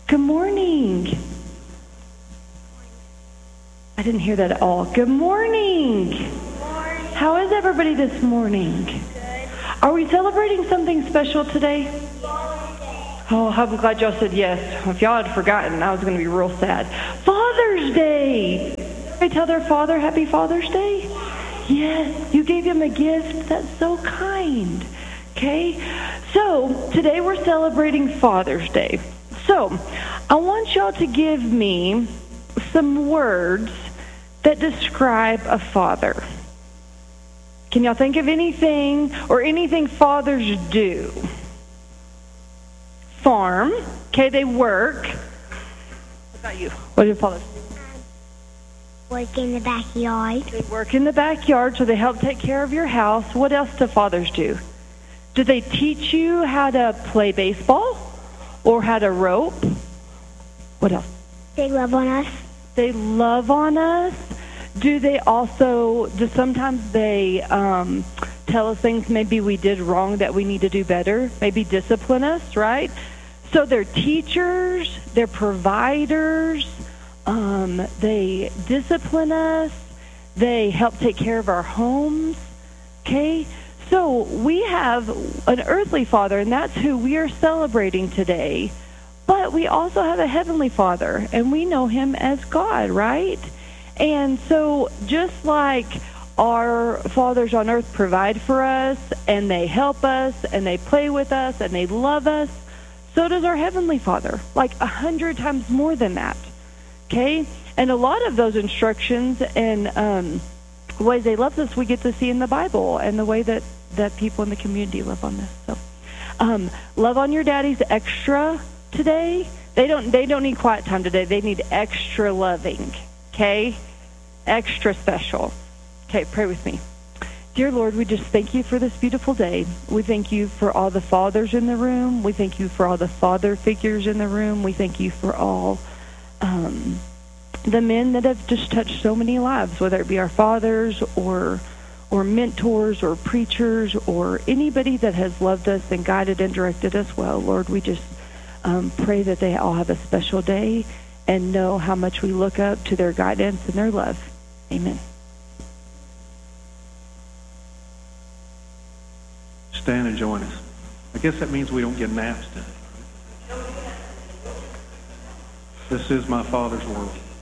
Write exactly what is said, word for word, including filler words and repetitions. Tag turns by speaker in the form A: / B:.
A: Good morning. I didn't hear that at all. Good morning.
B: Good morning.
A: How is everybody this morning?
B: Good.
A: Are we celebrating something special today? Oh, I'm glad y'all said yes. If y'all had forgotten, I was going to be real sad. Father's Day. They tell their father Happy Father's Day? Yes. You gave him a gift? That's so kind. Okay? So, today we're celebrating Father's Day. So, I want y'all to give me some words that describe a father. Can y'all think of anything or anything fathers do? Farm. Okay, they work. What about you? What do fathers do?
B: Work in the backyard.
A: They work in the backyard, so they help take care of your house. What else do fathers do? Do they teach you how to play baseball or how to rope? What else?
B: They love on us.
A: They love on us. Do they also, do sometimes they um, tell us things maybe we did wrong that we need to do better, maybe discipline us, right? So they're teachers, they're providers, um, they discipline us, they help take care of our homes, okay? So we have an earthly father, and that's who we are celebrating today. But we also have a heavenly Father, and we know him as God, right? And so just like our fathers on earth provide for us, and they help us, and they play with us, and they love us, so does our heavenly Father, like a hundred times more than that, okay? And a lot of those instructions and um, ways they love us, we get to see in the Bible, and the way that, that people in the community live on this. So, um, love on your daddies extra today. They don't they don't need quiet time today. They need extra loving, okay? Extra special. Okay, pray with me. Dear Lord, we just thank you for this beautiful day. We thank you for all the fathers in the room. We thank you for all the father figures in the room. We thank you for all um, the men that have just touched so many lives, whether it be our fathers or or mentors or preachers or anybody that has loved us and guided and directed us well. Lord, we just Um, pray that they all have a special day and know how much we look up to their guidance and their love. Amen.
C: Stand and join us. I guess that means we don't get naps today. This is my Father's world.